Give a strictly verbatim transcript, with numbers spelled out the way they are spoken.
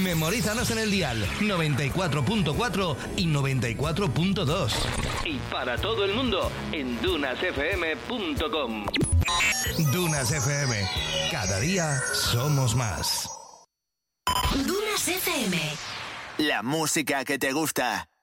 Memorízanos en el dial noventa y cuatro punto cuatro y noventa y cuatro punto dos. Y para todo el mundo en dunas f m punto com. Dunas F M. Cada día somos más. Dunas F M. La música que te gusta.